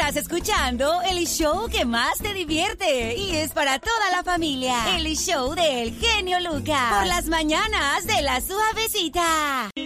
Estás escuchando el show que más te divierte y es para toda la familia. El show del genio Lucas. Por las mañanas de La Suavecita.